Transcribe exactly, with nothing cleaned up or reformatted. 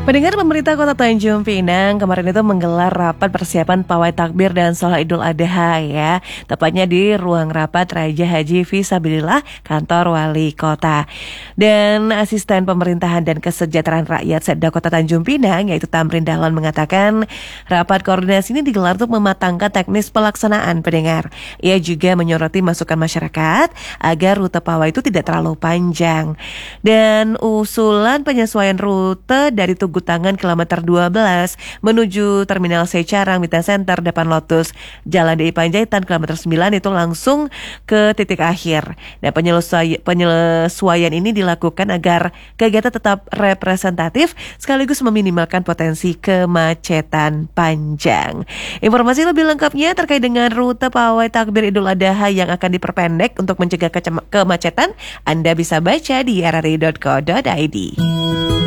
Pendengar, pemerintah Kota Tanjung Pinang kemarin itu menggelar rapat persiapan pawai takbir dan sholat Idul Adha ya, tepatnya di ruang rapat Raja Haji Fisabilillah Kantor Wali Kota. Dan asisten pemerintahan dan kesejahteraan rakyat Setda Kota Tanjung Pinang yaitu Tamrin Dahlan mengatakan rapat koordinasi ini digelar untuk mematangkan teknis pelaksanaan. Pendengar, ia juga menyoroti masukan masyarakat agar rute pawai itu tidak terlalu panjang. Dan usulan penyesuaian rute dari Tugu Tangan kilometer dua belas menuju Terminal Secarang Mita Center depan Lotus Jalan D I Panjaitan kilometer sembilan itu langsung ke titik akhir. Dan penyesuaian, penyesuaian ini dilakukan agar kegiatan tetap representatif sekaligus meminimalkan potensi kemacetan panjang. Informasi lebih lengkapnya terkait dengan rute pawai takbir Idul Adha yang akan diperpendek untuk mencegah kemacetan Anda bisa baca di r r i dot co dot i d.